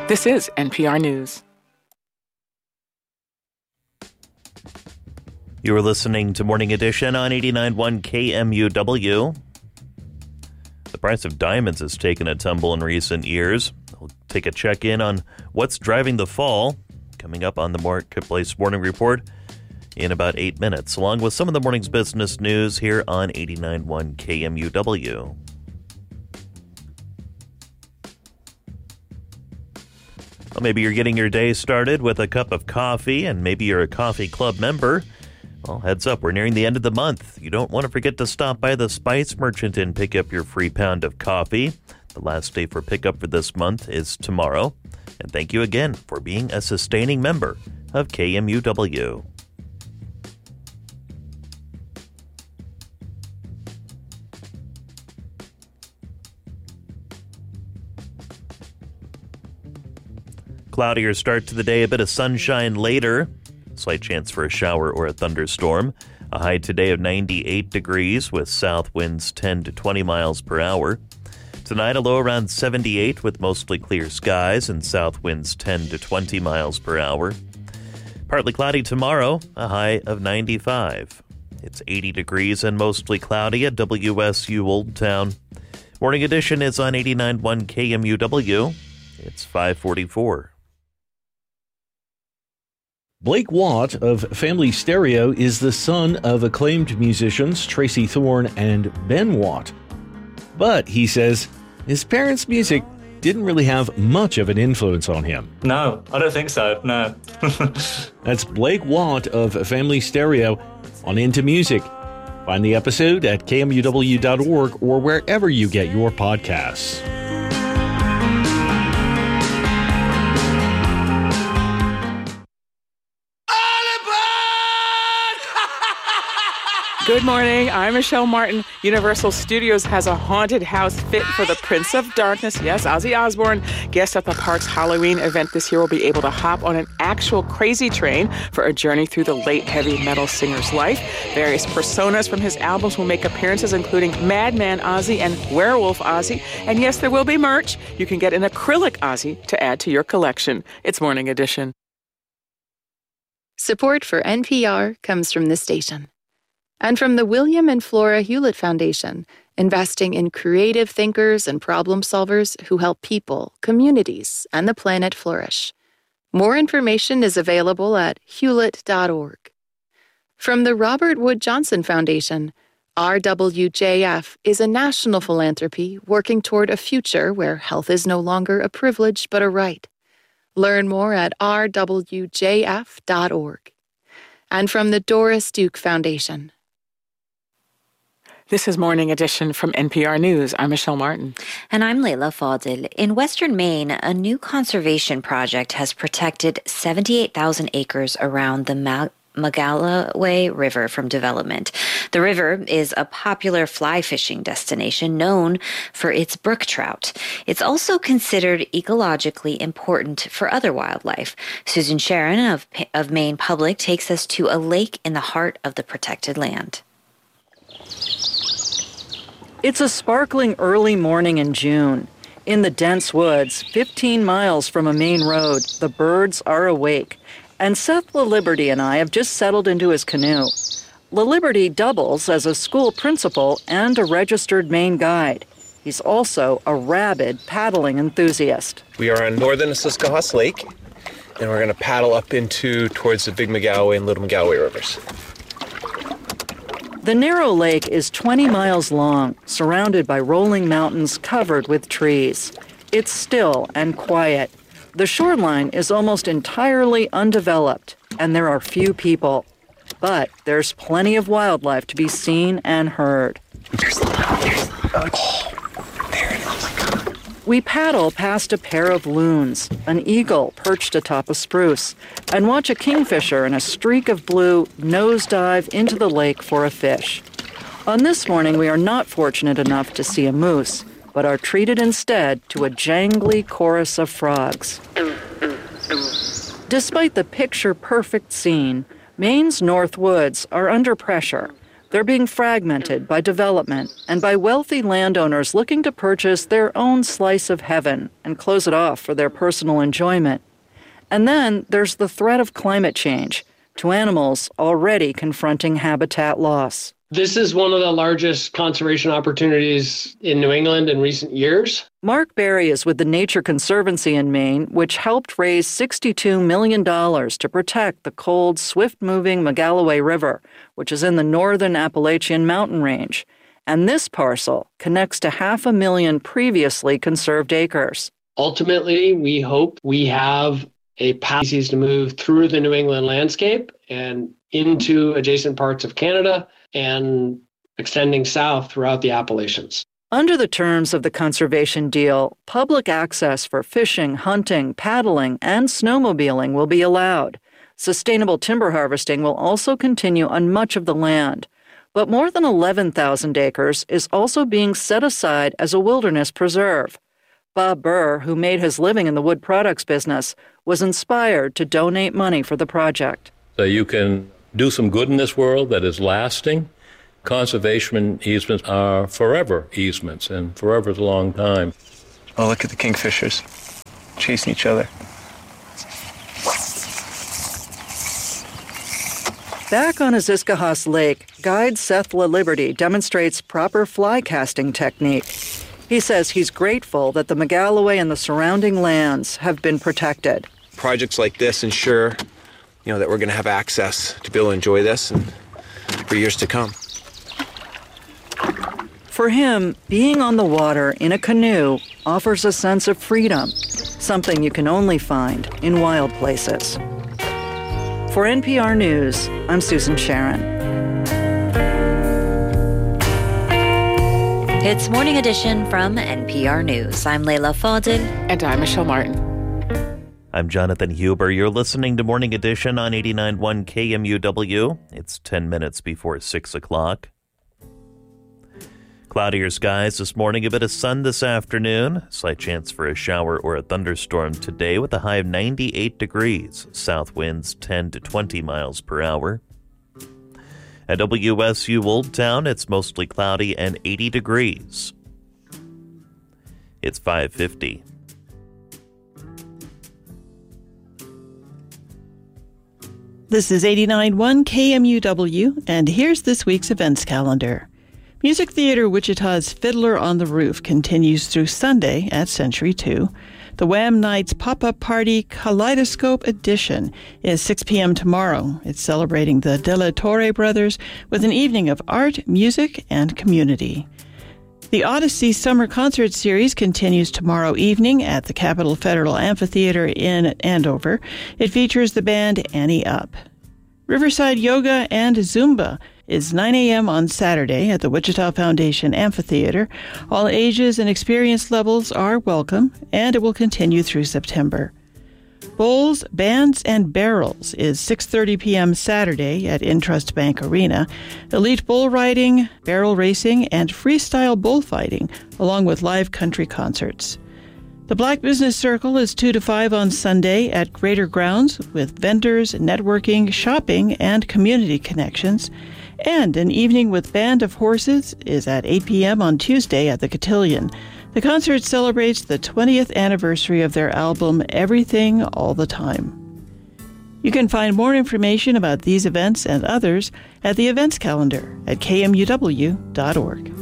This is NPR News. You are listening to Morning Edition on 89.1 KMUW. The price of diamonds has taken a tumble in recent years. We'll take a check-in on what's driving the fall, coming up on the Marketplace Morning Report in about 8 minutes, along with some of the morning's business news here on 89.1 KMUW. Well, maybe you're getting your day started with a cup of coffee, and maybe you're a coffee club member. Well, heads up, we're nearing the end of the month. You don't want to forget to stop by the Spice Merchant and pick up your free pound of coffee. The last day for pickup for this month is tomorrow. And thank you again for being a sustaining member of KMUW. Cloudier start to the day, a bit of sunshine later. Slight chance for a shower or a thunderstorm. A high today of 98 degrees with south winds 10 to 20 miles per hour. Tonight a low around 78 with mostly clear skies and south winds 10 to 20 miles per hour. Partly cloudy tomorrow, a high of 95. It's 80 degrees and mostly cloudy at WSU Old Town. Morning Edition is on 89.1 KMUW. It's 5:44. Blake Watt of Family Stereo is the son of acclaimed musicians Tracy Thorn and Ben Watt. But he says his parents' music didn't really have much of an influence on him. No, I don't think so, no. That's Blake Watt of Family Stereo on Into Music. Find the episode at kmuw.org or wherever you get your podcasts. Good morning, I'm Michelle Martin. Universal Studios has a haunted house fit for the Prince of Darkness. Yes, Ozzy Osbourne. Guests at the park's Halloween event this year will be able to hop on an actual crazy train for a journey through the late heavy metal singer's life. Various personas from his albums will make appearances, including Madman Ozzy and Werewolf Ozzy. And yes, there will be merch. You can get an acrylic Ozzy to add to your collection. It's Morning Edition. Support for NPR comes from this station. And from the William and Flora Hewlett Foundation, investing in creative thinkers and problem solvers who help people, communities, and the planet flourish. More information is available at hewlett.org. From the Robert Wood Johnson Foundation, RWJF is a national philanthropy working toward a future where health is no longer a privilege but a right. Learn more at rwjf.org. And from the Doris Duke Foundation. This is Morning Edition from NPR News. I'm Michelle Martin. And I'm Layla Fadil. In western Maine, a new conservation project has protected 78,000 acres around the Magalloway River from development. The river is a popular fly fishing destination known for its brook trout. It's also considered ecologically important for other wildlife. Susan Sharon of Maine Public takes us to a lake in the heart of the protected land. It's a sparkling early morning in June. In the dense woods, 15 miles from a main road, the birds are awake. And Seth LaLiberty and I have just settled into his canoe. LaLiberty doubles as a school principal and a registered Maine guide. He's also a rabid paddling enthusiast. We are on northern Susquehanna Lake, and we're going to paddle up towards the Big Magalloway and Little Magalloway rivers. The narrow lake is 20 miles long, surrounded by rolling mountains covered with trees. It's still and quiet. The shoreline is almost entirely undeveloped, and there are few people. But there's plenty of wildlife to be seen and heard. There's the there it is. Oh my God. We paddle past a pair of loons, an eagle perched atop a spruce, and watch a kingfisher in a streak of blue nosedive into the lake for a fish. On this morning, we are not fortunate enough to see a moose, but are treated instead to a jangly chorus of frogs. Despite the picture-perfect scene, Maine's North Woods are under pressure. They're being fragmented by development and by wealthy landowners looking to purchase their own slice of heaven and close it off for their personal enjoyment. And then there's the threat of climate change to animals already confronting habitat loss. This is one of the largest conservation opportunities in New England in recent years. Mark Berry is with the Nature Conservancy in Maine, which helped raise $62 million to protect the cold, swift-moving Magalloway River, which is in the northern Appalachian mountain range. And this parcel connects to 500,000 previously conserved acres. Ultimately, we hope we have a path to move through the New England landscape and into adjacent parts of Canada and extending south throughout the Appalachians. Under the terms of the conservation deal, public access for fishing, hunting, paddling, and snowmobiling will be allowed. Sustainable timber harvesting will also continue on much of the land. But more than 11,000 acres is also being set aside as a wilderness preserve. Bob Burr, who made his living in the wood products business, was inspired to donate money for the project. So you can do some good in this world that is lasting. Conservation easements are forever easements, and forever is a long time. Oh, look at the kingfishers chasing each other. Back on Aziscahas Lake, guide Seth LaLiberty demonstrates proper fly casting technique. He says he's grateful that the Magalloway and the surrounding lands have been protected. Projects like this ensure, that we're going to have access to be able to enjoy this and for years to come. For him, being on the water in a canoe offers a sense of freedom, something you can only find in wild places. For NPR News, I'm Susan Sharon. It's Morning Edition from NPR News. I'm Leila Fadel. And I'm Michelle Martin. I'm Jonathan Huber. You're listening to Morning Edition on 89.1 KMUW. It's 10 minutes before 6 o'clock. Cloudier skies this morning, a bit of sun this afternoon. Slight chance for a shower or a thunderstorm today with a high of 98 degrees. South winds 10 to 20 miles per hour. At WSU Old Town, it's mostly cloudy and 80 degrees. It's 5:50. This is 89.1 KMUW, and here's this week's events calendar. Music Theater Wichita's Fiddler on the Roof continues through Sunday at Century 2. The Wham Nights Pop-Up Party Kaleidoscope Edition is 6 p.m. tomorrow. It's celebrating the De La Torre brothers with an evening of art, music, and community. The Odyssey Summer Concert Series continues tomorrow evening at the Capitol Federal Amphitheater in Andover. It features the band Annie Up. Riverside Yoga and Zumba is 9 a.m. on Saturday at the Wichita Foundation Amphitheater. All ages and experience levels are welcome, and it will continue through September. Bowls, Bands, and Barrels is 6:30 p.m. Saturday at Intrust Bank Arena. Elite bull riding, barrel racing, and freestyle bullfighting, along with live country concerts. The Black Business Circle is 2 to 5 on Sunday at Greater Grounds with vendors, networking, shopping, and community connections. And an evening with Band of Horses is at 8 p.m. on Tuesday at the Cotillion. The concert celebrates the 20th anniversary of their album Everything All the Time. You can find more information about these events and others at the events calendar at kmuw.org.